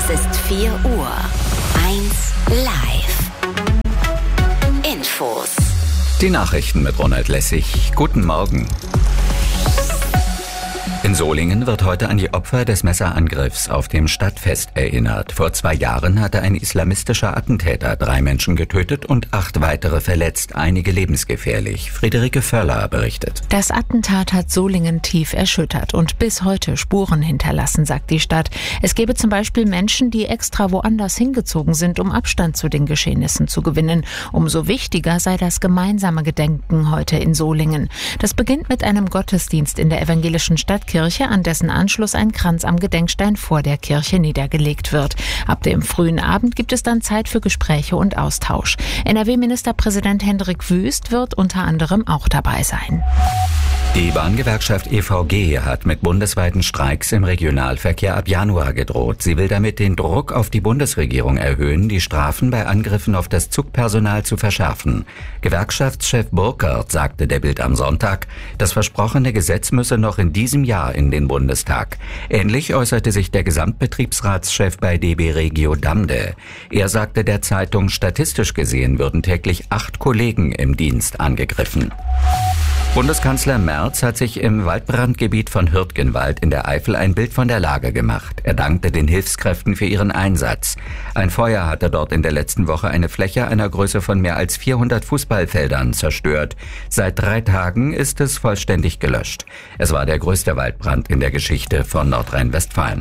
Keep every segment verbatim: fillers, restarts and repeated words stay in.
Es ist vier Uhr. eins live. Infos. Die Nachrichten mit Ronald Lessig. Guten Morgen. In Solingen wird heute an die Opfer des Messerangriffs auf dem Stadtfest erinnert. Vor zwei Jahren hatte ein islamistischer Attentäter drei Menschen getötet und acht weitere verletzt, einige lebensgefährlich. Friederike Völler berichtet. Das Attentat hat Solingen tief erschüttert und bis heute Spuren hinterlassen, sagt die Stadt. Es gebe zum Beispiel Menschen, die extra woanders hingezogen sind, um Abstand zu den Geschehnissen zu gewinnen. Umso wichtiger sei das gemeinsame Gedenken heute in Solingen. Das beginnt mit einem Gottesdienst in der evangelischen Stadtkirche, an dessen Anschluss ein Kranz am Gedenkstein vor der Kirche niedergelegt wird. Ab dem frühen Abend gibt es dann Zeit für Gespräche und Austausch. N R W-Ministerpräsident Hendrik Wüst wird unter anderem auch dabei sein. Die Bahngewerkschaft E V G hat mit bundesweiten Streiks im Regionalverkehr ab Januar gedroht. Sie will damit den Druck auf die Bundesregierung erhöhen, die Strafen bei Angriffen auf das Zugpersonal zu verschärfen. Gewerkschaftschef Burkhardt sagte der Bild am Sonntag, das versprochene Gesetz müsse noch in diesem Jahr in den Bundestag. Ähnlich äußerte sich der Gesamtbetriebsratschef bei D B Regio Damde. Er sagte der Zeitung, statistisch gesehen würden täglich acht Kollegen im Dienst angegriffen. Bundeskanzler Merz hat sich im Waldbrandgebiet von Hürtgenwald in der Eifel ein Bild von der Lage gemacht. Er dankte den Hilfskräften für ihren Einsatz. Ein Feuer hatte dort in der letzten Woche eine Fläche einer Größe von mehr als vierhundert Fußballfeldern zerstört. Seit drei Tagen ist es vollständig gelöscht. Es war der größte Waldbrand in der Geschichte von Nordrhein-Westfalen.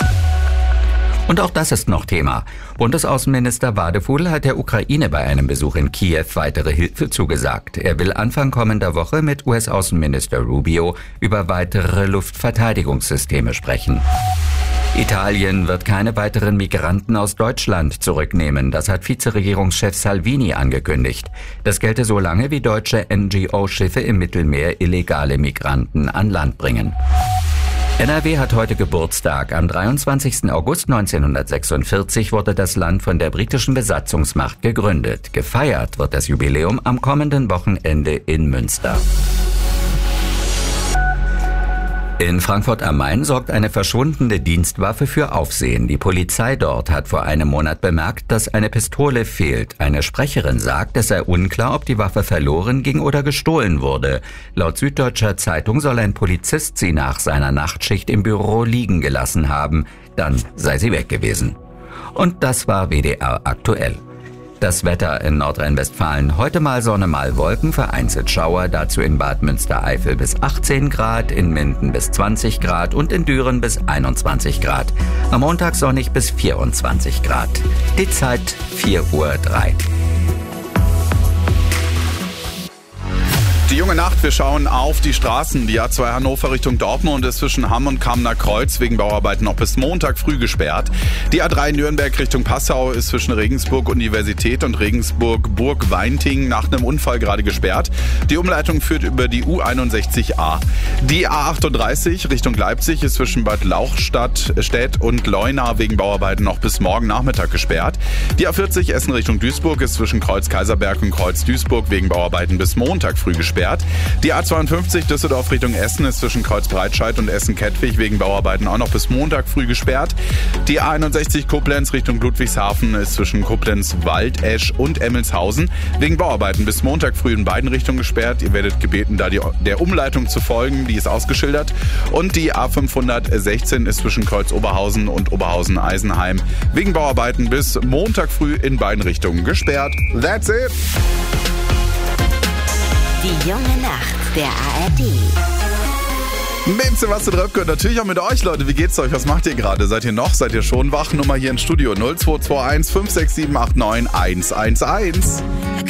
Und auch das ist noch Thema. Bundesaußenminister Wadefuhl hat der Ukraine bei einem Besuch in Kiew weitere Hilfe zugesagt. Er will Anfang kommender Woche mit U S-Außenminister Rubio über weitere Luftverteidigungssysteme sprechen. Italien wird keine weiteren Migranten aus Deutschland zurücknehmen. Das hat Vizeregierungschef Salvini angekündigt. Das gelte so lange, wie deutsche N G O-Schiffe im Mittelmeer illegale Migranten an Land bringen. N R W hat heute Geburtstag. Am dreiundzwanzigsten August neunzehnhundertsechsundvierzig wurde das Land von der britischen Besatzungsmacht gegründet. Gefeiert wird das Jubiläum am kommenden Wochenende in Münster. In Frankfurt am Main sorgt eine verschwundene Dienstwaffe für Aufsehen. Die Polizei dort hat vor einem Monat bemerkt, dass eine Pistole fehlt. Eine Sprecherin sagt, es sei unklar, ob die Waffe verloren ging oder gestohlen wurde. Laut Süddeutscher Zeitung soll ein Polizist sie nach seiner Nachtschicht im Büro liegen gelassen haben. Dann sei sie weg gewesen. Und das war W D R aktuell. Das Wetter in Nordrhein-Westfalen. Heute mal Sonne, mal Wolken, vereinzelt Schauer. Dazu in Bad Münstereifel bis achtzehn Grad, in Minden bis zwanzig Grad und in Düren bis einundzwanzig Grad. Am Montag sonnig bis vierundzwanzig Grad. Die Zeit vier Uhr drei. Die junge Nacht, wir schauen auf die Straßen. Die A zwei Hannover Richtung Dortmund ist zwischen Hamm und Kammener Kreuz wegen Bauarbeiten noch bis Montag früh gesperrt. Die A drei Nürnberg Richtung Passau ist zwischen Regensburg Universität und Regensburg Burg-Weinting nach einem Unfall gerade gesperrt. Die Umleitung führt über die U einundsechzig A. Die A achtunddreißig Richtung Leipzig ist zwischen Bad Lauchstadt Städt und Leuna wegen Bauarbeiten noch bis morgen Nachmittag gesperrt. Die A vierzig Essen Richtung Duisburg ist zwischen Kreuz Kaiserberg und Kreuz Duisburg wegen Bauarbeiten bis Montag früh gesperrt. Die A zweiundfünfzig Düsseldorf Richtung Essen ist zwischen Kreuz Breitscheid und Essen-Kettwig wegen Bauarbeiten auch noch bis Montag früh gesperrt. Die A einundsechzig Koblenz Richtung Ludwigshafen ist zwischen Koblenz, Waldesch und Emmelshausen wegen Bauarbeiten bis Montag früh in beiden Richtungen gesperrt. Ihr werdet gebeten, da die, der Umleitung zu folgen, die ist ausgeschildert. Und die A fünfhundertsechzehn ist zwischen Kreuz Oberhausen und Oberhausen-Eisenheim wegen Bauarbeiten bis Montag früh in beiden Richtungen gesperrt. That's it! Die junge Nacht der A R D. Mit Sebastian Röpke und natürlich auch mit euch, Leute. Wie geht's euch? Was macht ihr gerade? Seid ihr noch? Seid ihr schon wach? Nummer hier im Studio null zwei zwei eins fünf sechs sieben acht neun eins eins eins.